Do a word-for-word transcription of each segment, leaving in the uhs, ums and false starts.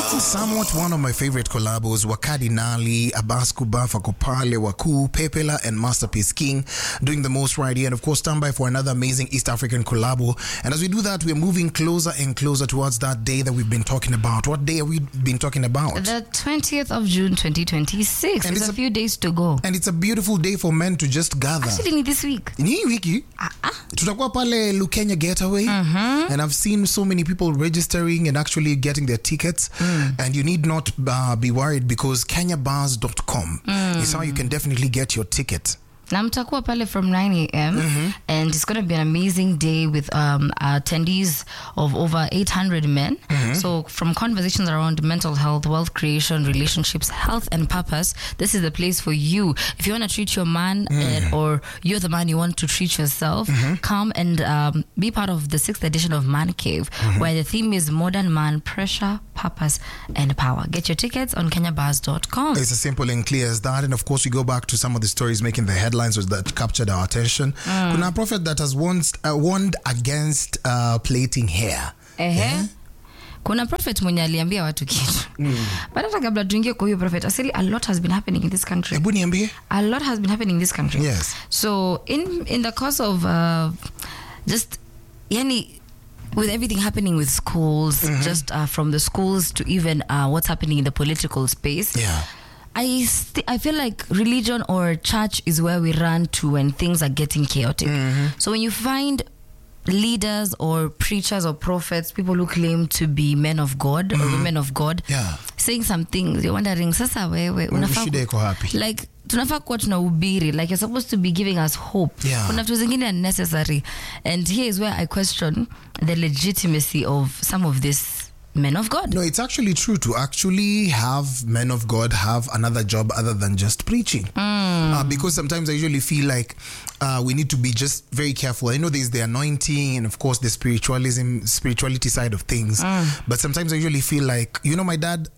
Somewhat one of my favorite collabos were Cardinali, Abbas Kuba, Fakopale, Waku, Pepela, and Masterpiece King doing the most right here. And of course, stand by for another amazing East African collabo. And as we do that, we're moving closer and closer towards that day that we've been talking about. What day have we been talking about? The twentieth of June, twenty twenty-six. And It's, it's a, a- few days to go. And it's a beautiful day for men to just gather. Actually, ni this week. Ni wiki tutakuwa pale Lukenya Getaway, and I've seen so many people registering and actually getting their tickets. And you need not uh, be worried because kenya bars dot com is how you can definitely get your ticket. Na mtakuwa pale from nine a.m. Mm-hmm. And it's going to be an amazing day with um, attendees of over eight hundred men. Mm-hmm. So from conversations around mental health, wealth creation, relationships, health and purpose, this is the place for you. If you want to treat your man mm. and, or you're the man you want to treat yourself, mm-hmm. come and um, be part of the sixth edition of Man Cave, mm-hmm. where the theme is modern man, pressure, purpose and power. Get your tickets on kenya bars dot com. It's as simple and clear as that. And of course, we go back to some of the stories making the headlines that captured our attention. Mm. Kuna prophet that has warned, uh, warned against uh, plaiting hair. Ehe. Yeah? Kuna prophet mwenye aliambia watu kitu. Mm. But hata kabla tuingie kwa hiyo prophet, asili a lot has been happening in this country. Ebu niambie. A lot has been happening in this country. Yes. So in in the course of uh, just yani with everything happening with schools, mm-hmm. just uh, from the schools to even uh, what's happening in the political space. Yeah. I st- I feel like religion or church is where we run to when things are getting chaotic. Mm-hmm. So when you find leaders or preachers or prophets, people who claim to be men of God mm-hmm. or women of God, yeah. saying some things, you're wondering, sasa wewe, unafaa happy. Like, tunafaa kuwa tunahubiri, like you're supposed to be giving us hope. Yeah. Kuna vitu zingine unnecessary. And here is where I question the legitimacy of some of this men of God. No, it's actually true to actually have men of God have another job other than just preaching. Mm. Uh, because sometimes I usually feel like uh, we need to be just very careful. I know there's the anointing and of course the spiritualism, spirituality side of things. Mm. But sometimes I usually feel like, you know, my dad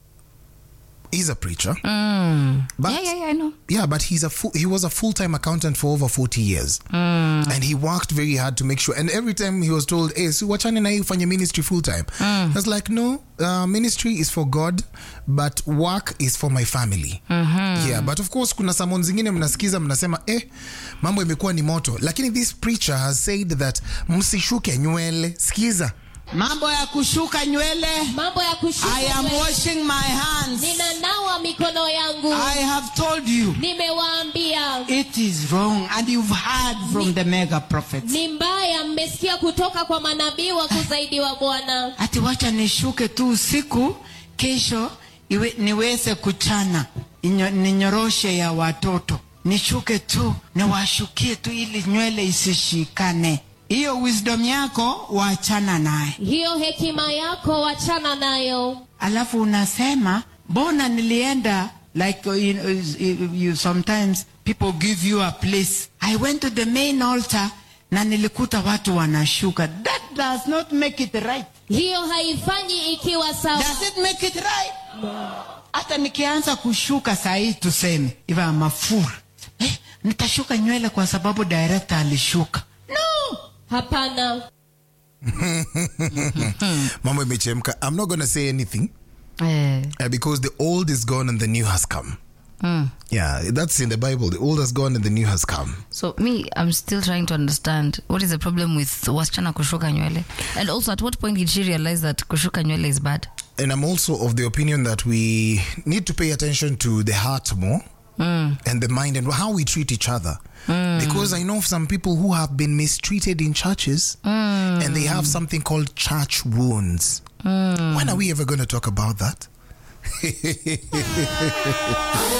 is a preacher. Mm. But, yeah, yeah, yeah, I know. Yeah, but he's a full, he was a full-time accountant for over forty years. Mm. And he worked very hard to make sure. And every time he was told, hey, so wachane na hii ufanye ministry full-time. Mm. I was like, no, uh, ministry is for God, but work is for my family. Mm-hmm. Yeah, but of course, kuna samon zingine mnasikiza mnasema, eh, mambo imekuwa ni moto. Lakini this preacher has said that msishuke nywele. Sikiza. Mambo ya kushuka nywele. Mambo ya kushuka I am nywele. washing my hands. Ninanawa mikono yangu. I have told you. Nimewaambia. It is wrong and you've heard from ni, the mega prophets. Ni mbaya, mmesikia kutoka kwa manabii wa kuzaidi wa Bwana. Ati wacha nishuke tu usiku, kesho iwe, niweze kuchana. Inyo, ninyoroshe ya watoto. Nishuke tu, niwashukie tu ili nywele isishikane. Hiyo wisdom yako wachana naye. Hiyo hekima yako wachana nayo. Alafu unasema, bona nilienda, like uh, you, uh, you sometimes people give you a place. I went to the main altar na nilikuta watu wanashuka. That does not make it right. Hiyo haifanyi ikiwa sawa. Does it make it right? No. Hata nikianza kushuka saa hii tuseme, iva mafura. Eh, nitashuka nywele kwa sababu director alishuka. No! Hapana. Mambo imechemka. I'm not going to say anything. Eh. Uh, because the old is gone and the new has come. Mm. Yeah, that's in the Bible. The old has gone and the new has come. So me, I'm still trying to understand what is the problem with wasichana kushuka nywele, and also at what point did she realize that kushuka nywele is bad? And I'm also of the opinion that we need to pay attention to the heart more. Mm. And the mind and how we treat each other. Mm. Because I know of some people who have been mistreated in churches mm. and they have something called church wounds. Mm. When are we ever going to talk about that?